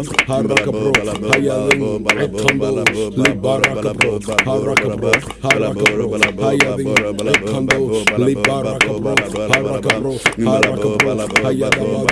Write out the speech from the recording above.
harakabro, hayalin, ekando, libarakabro, harakabro, harakabro, hayalin, ekando, libarakabro, harakabro, harakabro, hayadama.